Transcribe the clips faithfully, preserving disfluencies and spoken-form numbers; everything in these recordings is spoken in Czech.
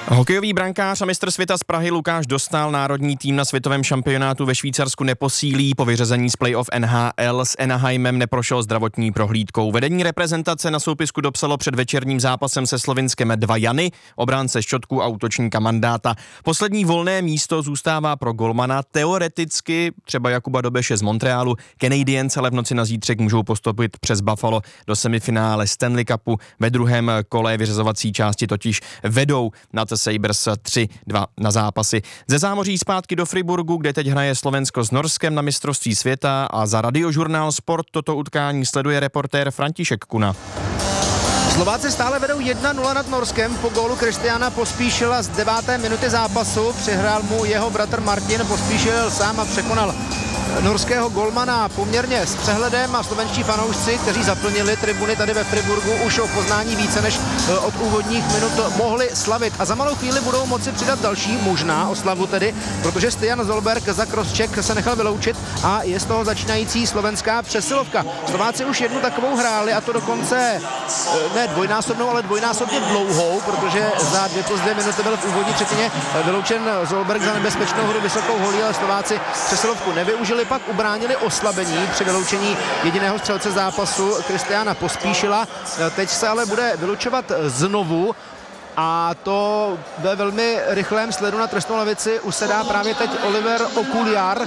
Hokejový brankář a mistr světa z Prahy Lukáš Dostál národní tým na světovém šampionátu ve Švýcarsku neposílí. Po vyřazení z playoff N H L s Anaheimem neprošel zdravotní prohlídkou. Vedení reprezentace na soupisku dopsalo před večerním zápasem se Slovinskem dva Jany, obránce Šťotku a útočníka Mandáta. Poslední volné místo zůstává pro golmana. Teoreticky třeba Jakuba Dobeše z Montrealu. Canadiens ale v noci na zítřek můžou postoupit přes Buffalo do semifinále Stanley Cupu. Ve druhém kole vyřazovací části totiž vedou na Sabres tři dva na zápasy. Ze zámoří zpátky do Friburgu, kde teď hraje Slovensko s Norskem na mistrovství světa, a za Radiožurnál Sport toto utkání sleduje reportér František Kuna. Slováci stále vedou jedna nula nad Norskem po gólu Kristiána Pospíšila z deváté minuty zápasu. Přihrál mu jeho bratr Martin, Pospíšil sám a překonal norského golmana poměrně s přehledem a slovenští fanoušci, kteří zaplnili tribuny tady ve Friburgu, už o poznání více než od úvodních minut mohli slavit. A za malou chvíli budou moci přidat další možná oslavu tedy, protože Stian Zolberg za crosscheck se nechal vyloučit a je z toho začínající slovenská přesilovka. Slováci už jednu takovou hráli, a to dokonce ne dvojnásobnou, ale dvojnásobně dlouhou, protože za dvě plus dvě minuty byl v úvodní třetině vyloučen Zolberg za nebezpečnou hru vysokou holí, ale Slováci přesilovku nevyužili, pak ubránili oslabení při vyloučení jediného střelce zápasu Kristiána Pospíšila. Teď se ale bude vylučovat znovu, a to ve velmi rychlém sledu na trestnou lavici usedá právě teď Oliver Okuliar,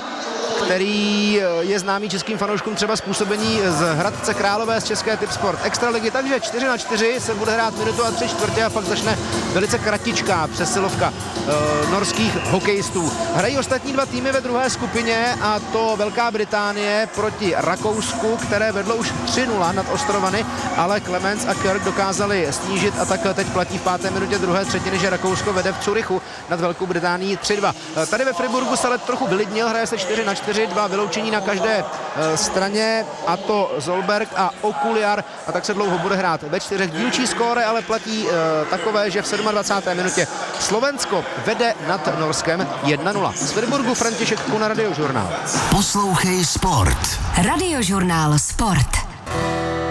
který je známý českým fanouškům třeba z působení z Hradce Králové z české Tipsport Extraligy, takže čtyři na čtyři se bude hrát minutu a tři čtvrtě a pak začne velice kratičká přesilovka e, norských hokejistů. Hrají ostatní dva týmy ve druhé skupině, a to Velká Británie proti Rakousku, které vedlo už tři nula nad Ostrovany, ale Clemens a Kirk dokázali snížit, a tak teď platí v páté minutě druhé třetiny, že Rakousko vede v Curychu nad Velkou Británií tři dva. Tady ve Friburgu se ale trochu vylidnil, hraje se čtyři na čtyři, dva vyloučení na každé e, straně, a to Zolberg a Okuliar, a tak se dlouho bude hrát ve čtyřech. Dílčí skóre ale platí e, takové, že v dvacáté sedmé minutě Slovensko vede nad Norskem jedna nula. Z Friburgu František Kuna, Radiožurnál. Poslouchej Sport. Radiožurnál Sport.